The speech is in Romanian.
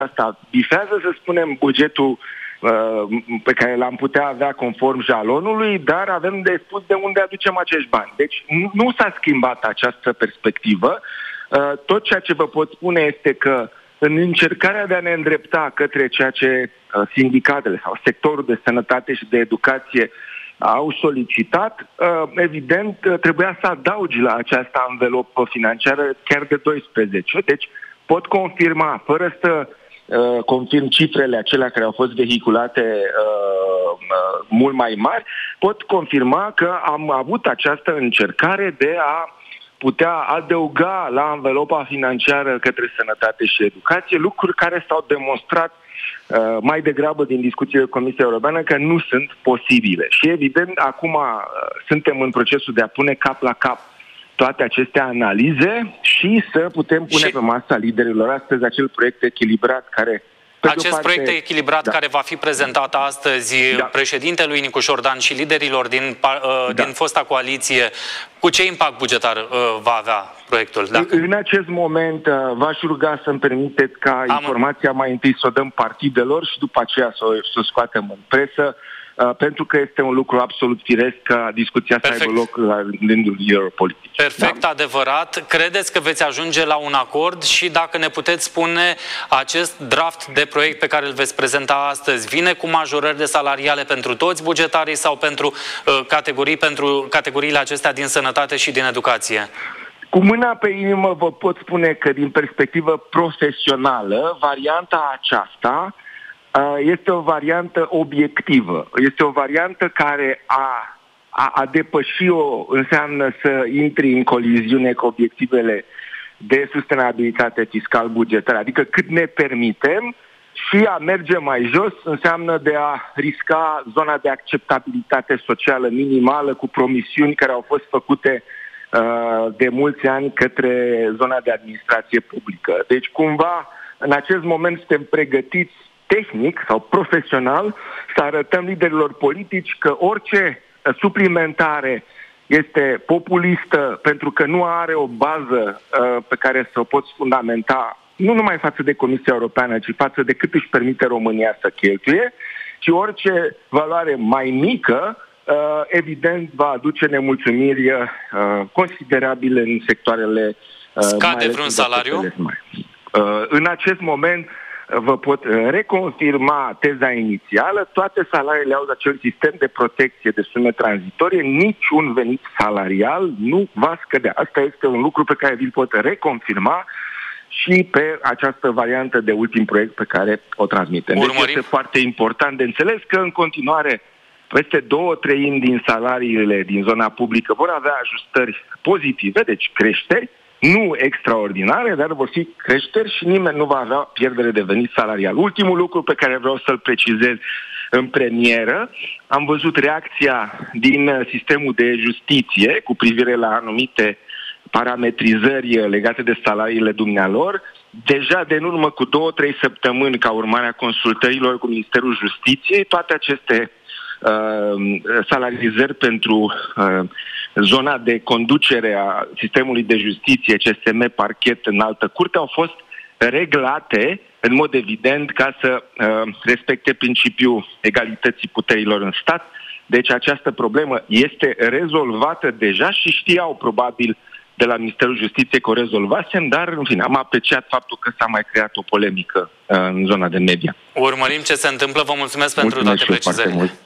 asta bifează, să spunem, bugetul pe care l-am putea avea conform jalonului, dar avem de spus de unde aducem acești bani. Deci nu s-a schimbat această perspectivă. Tot ceea ce vă pot spune este că în încercarea de a ne îndrepta către ceea ce sindicatele sau sectorul de sănătate și de educație au solicitat, evident, trebuia să adaugi la această anvelopă financiară chiar de 12. Deci pot confirma, fără să confirm cifrele acelea care au fost vehiculate mult mai mari, pot confirma că am avut această încercare de a putea adăuga la anvelopa financiară către sănătate și educație, lucruri care s-au demonstrat mai degrabă din discuțiile Comisiei Europeană că nu sunt posibile. Și evident, acum suntem în procesul de a pune cap la cap toate aceste analize și să putem pune pe masa liderilor astăzi acel proiect echilibrat care... Acest proiect echilibrat care va fi prezentat astăzi președintelui Nicu Șordan și liderilor din fosta coaliție, cu ce impact bugetar va avea proiectul? În acest moment v-aș ruga să-mi permiteți ca informația mai întâi să o dăm partidelor și după aceea să o scoatem în presă, pentru că este un lucru absolut firesc ca discuția să aibă loc la rândul politic. Perfect, adevărat. Credeți că veți ajunge la un acord și dacă ne puteți spune, acest draft de proiect pe care îl veți prezenta astăzi vine cu majorări de salariale pentru toți bugetarii sau pentru categoriile acestea din sănătate și din educație? Cu mâna pe inimă vă pot spune că din perspectivă profesională, varianta aceasta este o variantă obiectivă. Este o variantă care a depăși-o înseamnă să intri în coliziune cu obiectivele de sustenabilitate fiscal-bugetară. Adică cât ne permitem și a merge mai jos înseamnă de a risca zona de acceptabilitate socială minimală cu promisiuni care au fost făcute de mulți ani către zona de administrație publică. Deci cumva în acest moment suntem pregătiți tehnic sau profesional să arătăm liderilor politici că orice suplimentare este populistă pentru că nu are o bază pe care să o poți fundamenta nu numai față de Comisia Europeană, ci față de cât își permite România să cheltuie, și orice valoare mai mică evident va aduce nemulțumiri considerabile în sectoarele scade vreun salariu? În acest moment vă pot reconfirma teza inițială, toate salariile au acel sistem de protecție de sume tranzitorie, niciun venit salarial nu va scădea. Asta este un lucru pe care vi-l pot reconfirma și pe această variantă de ultim proiect pe care o transmitem. Deci este foarte important de înțeles că în continuare peste 2/3 din salariile din zona publică vor avea ajustări pozitive, deci creșteri, nu extraordinare, dar vor fi creșteri și nimeni nu va avea pierdere de venit salarial. Ultimul lucru pe care vreau să-l precizez în premieră, am văzut reacția din sistemul de justiție cu privire la anumite parametrizări legate de salariile dumnealor. Deja de în urmă cu 2-3 săptămâni, ca urmare a consultărilor cu Ministerul Justiției, toate aceste salarizări pentru zona de conducere a sistemului de justiție, CSM, parchet, înaltă curte, au fost reglate în mod evident ca să respecte principiul egalității puterilor în stat. Deci această problemă este rezolvată deja și știau probabil de la Ministerul Justiției că o rezolvasem, dar în fine am apreciat faptul că s-a mai creat o polemică în zona de media. Urmărim ce se întâmplă. Vă mulțumesc pentru toate precizările.